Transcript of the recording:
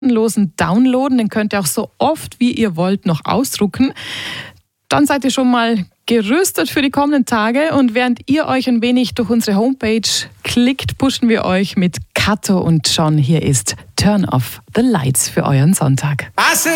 kostenlosen Downloaden. Den könnt ihr auch so oft wie ihr wollt noch ausdrucken. Dann seid ihr schon mal gerüstet für die kommenden Tage. Und während ihr euch ein wenig durch unsere Homepage klickt, pushen wir euch mit Kato und John. Hier ist Turn Off the Lights für euren Sonntag.